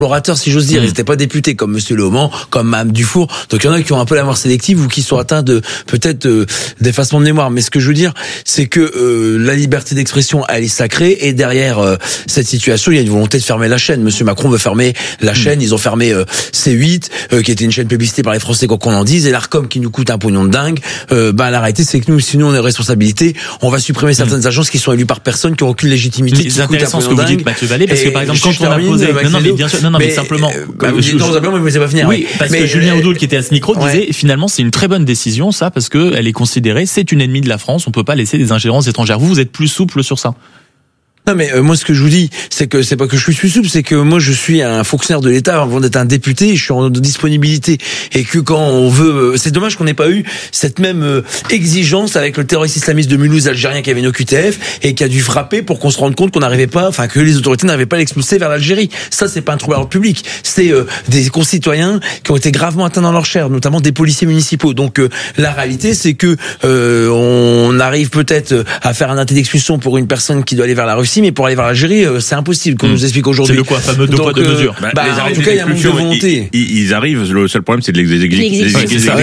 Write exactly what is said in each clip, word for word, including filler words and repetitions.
explorateurs, si j'ose dire. Mmh. Ils n'étaient pas députés comme Monsieur Leaumont, comme Mme Dufour. Donc il y en a qui ont un peu la mémoire sélective ou qui sont atteints de peut-être euh, d'effacement de mémoire. Mais ce que je veux dire, c'est que euh, la liberté d'expression, elle est sacrée. Et derrière euh, cette situation, il y a une volonté de fermer la chaîne. Monsieur Macron veut fermer la mmh. chaîne. Ils ont fermé euh, C huit, euh, qui était une chaîne publicité par les Français, quoi qu'on en dise. Et l'Arcom qui nous coûte un pognon de dingue. Euh, ben la réalité, c'est que nous, sinon on a responsabilité, on va supprimer certaines mmh. agences qui sont élues par personne, qui n'ont aucune légitimité. C'est intéressant ce que vous dites, Mathieu Vallée, parce que par exemple, quand on a posé, non, non, mais bien sûr, non, non, mais, mais simplement, euh, bah, vous dites non, simplement, mais vous ne pas finir. Oui, parce mais que Julien Audoul, qui était à ce micro, ouais. disait finalement c'est une très bonne décision, ça, parce que elle est considérée, c'est une ennemie de la France, on peut pas laisser des ingérences étrangères. Vous, vous êtes plus souple sur ça? Non mais euh, moi ce que je vous dis, c'est que c'est pas que je suis souple, c'est que moi je suis un fonctionnaire de l'État avant d'être un député, je suis en disponibilité et que quand on veut, c'est dommage qu'on n'ait pas eu cette même euh, exigence avec le terroriste islamiste de Mulhouse algérien qui avait une O Q T F et qui a dû frapper pour qu'on se rende compte qu'on n'arrivait pas, enfin que les autorités n'arrivaient pas à l'expulser vers l'Algérie. Ça c'est pas un trouble à l'ordre public, c'est euh, des concitoyens qui ont été gravement atteints dans leur chair, notamment des policiers municipaux. Donc euh, la réalité c'est que euh, on arrive peut-être à faire un arrêté d'expulsion pour une personne qui doit aller vers la Russie, mais pour aller vers l'Algérie, c'est impossible qu'on mmh. nous explique aujourd'hui. C'est le quoi, fameux deux poids deux mesures. Bah, bah, en tout cas, il y a un manque de volonté. Ils, ils arrivent, le seul problème, c'est de l'exécution.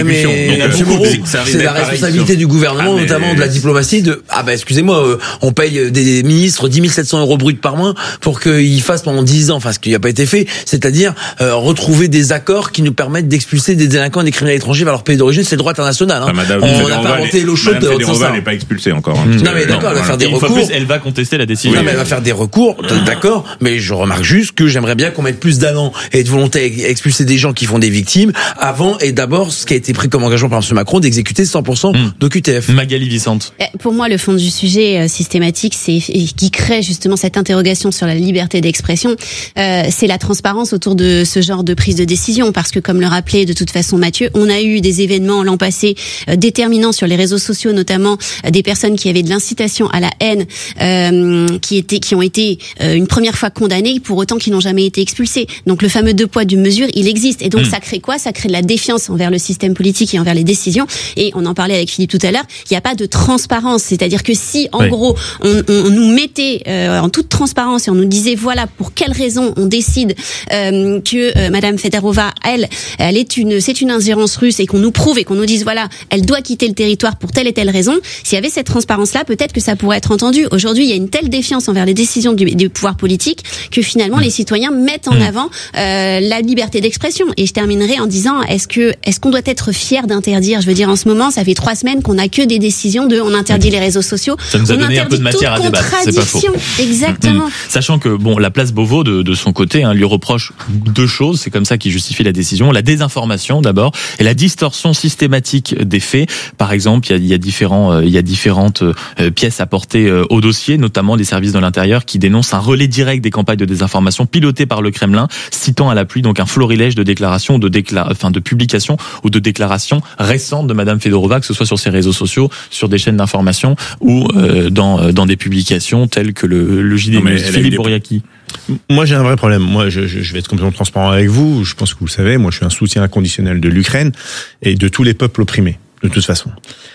C'est la responsabilité du gouvernement, ah, notamment de la diplomatie, de, ah bah, excusez-moi, on paye des ministres dix mille sept cents euros bruts par mois pour qu'ils fassent pendant dix ans, enfin, ce qui n'a pas été fait, c'est-à-dire, euh, retrouver des accords qui nous permettent d'expulser des délinquants et des criminels étrangers vers leur pays d'origine, c'est le droit international, hein. Madame, on n'a pas inventé l'eau chaude de ça. Elle n'est pas expulsée encore. Non, mais d'accord, elle va faire des recours. Elle va contester la décision. Non, mais elle va faire des recours, d'accord, mais je remarque juste que j'aimerais bien qu'on mette plus d'allant et de volonté à expulser des gens qui font des victimes avant et d'abord ce qui a été pris comme engagement par M. Macron d'exécuter cent pour cent mmh. d'O Q T F. Magali Vicente. Pour moi, le fond du sujet euh, systématique, c'est qui crée justement cette interrogation sur la liberté d'expression, euh, c'est la transparence autour de ce genre de prise de décision, parce que comme le rappelait de toute façon Mathieu, on a eu des événements l'an passé euh, déterminants sur les réseaux sociaux, notamment euh, des personnes qui avaient de l'incitation à la haine, euh, qui étaient, qui ont été euh, une première fois condamnés pour autant qu'ils n'ont jamais été expulsés. Donc le fameux deux poids deux mesures, il existe. Et donc mmh. ça crée quoi? Ça crée de la défiance envers le système politique et envers les décisions. Et on en parlait avec Philippe tout à l'heure, il n'y a pas de transparence. C'est-à-dire que si, en oui. gros, on, on nous mettait euh, en toute transparence et on nous disait, voilà, pour quelles raisons on décide euh, que euh, Madame Fedorova, elle, elle est une, c'est une ingérence russe et qu'on nous prouve et qu'on nous dise, voilà, elle doit quitter le territoire pour telle et telle raison. S'il y avait cette transparence-là, peut-être que ça pourrait être entendu. Aujourd'hui, il y a une telle défiance envers les décisions du, du pouvoir politique que finalement les citoyens mettent en avant euh, la liberté d'expression. Et je terminerai en disant, est-ce que est-ce qu'on doit être fier d'interdire? Je veux dire, en ce moment, ça fait trois semaines qu'on n'a que des décisions de on interdit les réseaux sociaux, ça nous a on donné un peu de matière à débattre. C'est pas faux. Exactement. Mmh. Sachant que bon, la place Beauvau de, de son côté hein, lui reproche deux choses. C'est comme ça qu'il justifie la décision: la désinformation d'abord et la distorsion systématique des faits. Par exemple, il y a, il y a différents, euh, il y a différentes euh, pièces apportées euh, au dossier, notamment des services de l'intérieur qui dénoncent un relais direct des campagnes de désinformation pilotées par le Kremlin, citant à l'appui donc un florilège de déclarations, de décla... enfin de publications ou de déclarations récentes de Madame Fedorova, que ce soit sur ses réseaux sociaux, sur des chaînes d'information ou euh, dans dans des publications telles que le, le J D News. Philippe Bouriaki. Moi, j'ai un vrai problème. Moi, je, je vais être complètement transparent avec vous. Je pense que vous le savez. Moi, je suis un soutien inconditionnel de l'Ukraine et de tous les peuples opprimés, de toute façon.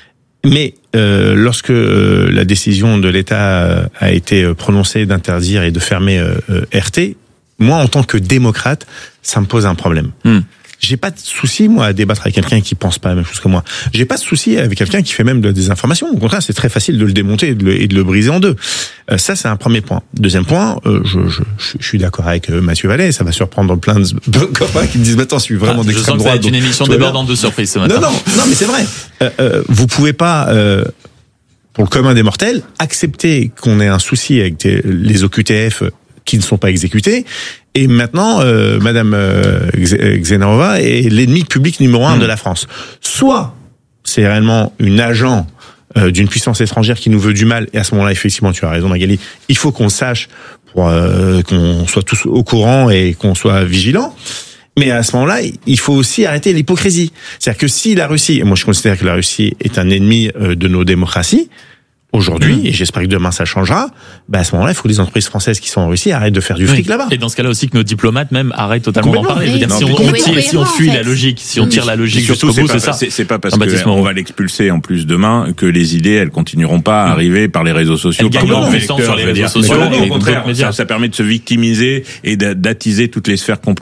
Mais euh, lorsque euh, la décision de l'État a été prononcée d'interdire et de fermer euh, R T, moi, en tant que démocrate, ça me pose un problème. Mmh. J'ai pas de souci, moi, à débattre avec quelqu'un qui pense pas la même chose que moi. J'ai pas de souci avec quelqu'un qui fait même de la désinformation. Au contraire, c'est très facile de le démonter et de le, et de le briser en deux. Euh, ça, c'est un premier point. Deuxième point, euh, je, je, je suis d'accord avec euh, Mathieu Vallée. Ça va surprendre plein de copains qui me disent, attends, je suis vraiment ah, d'extrême droite. C'est une émission débordante de surprise ce matin. Non, non, non, mais c'est vrai. Euh, euh, vous pouvez pas, euh, pour le commun des mortels, accepter qu'on ait un souci avec des, les O Q T F qui ne sont pas exécutés. Et maintenant, euh, Madame euh, Xenarova est l'ennemi public numéro un mmh. de la France. Soit c'est réellement une agent euh, d'une puissance étrangère qui nous veut du mal, et à ce moment-là, effectivement, tu as raison, Magali, il faut qu'on sache, pour euh, qu'on soit tous au courant et qu'on soit vigilants. Mais à ce moment-là, il faut aussi arrêter l'hypocrisie. C'est-à-dire que si la Russie, et moi je considère que la Russie est un ennemi euh, de nos démocraties, aujourd'hui, mmh. et j'espère que demain ça changera, bah à ce moment-là, il faut que les entreprises françaises qui sont en Russie arrêtent de faire du fric oui. là-bas. Et dans ce cas-là aussi que nos diplomates même arrêtent totalement d'en parler. Oui, dire, non, si, on, on, si, si on fuit en fait. la logique, si on tire la logique jusqu'au bout, c'est ça. C'est, c'est pas parce qu'on va l'expulser en plus demain que les idées, elles continueront pas à arriver par les réseaux sociaux. Elles gagnent en puissance sur les réseaux sociaux. Au contraire, ça permet de se victimiser et d'attiser toutes les sphères